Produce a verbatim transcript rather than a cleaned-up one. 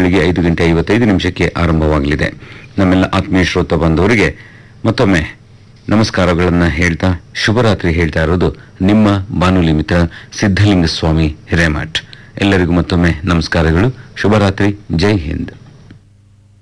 ಬೆಳಿಗ್ಗೆ ಐದು ಗಂಟೆ ಐವತ್ತೈದು ನಿಮಿಷಕ್ಕೆ ಆರಂಭವಾಗಲಿದೆ. ನಮ್ಮೆಲ್ಲ ಆತ್ಮೀಯ ಶ್ರೋತ ಬಂದವರಿಗೆ ಮತ್ತೊಮ್ಮೆ ನಮಸ್ಕಾರಗಳನ್ನು ಹೇಳ್ತಾ ಶುಭರಾತ್ರಿ ಹೇಳ್ತಾ ಇರೋದು ನಿಮ್ಮ ಬಾನುಲಿ ಮಿತ್ರ ಸಿದ್ಧಲಿಂಗ ಸ್ವಾಮಿ ಹಿರೇಮಠ್. ಎಲ್ಲರಿಗೂ ಮತ್ತೊಮ್ಮೆ ನಮಸ್ಕಾರಗಳು, ಶುಭರಾತ್ರಿ, ಜೈ ಹಿಂದ್.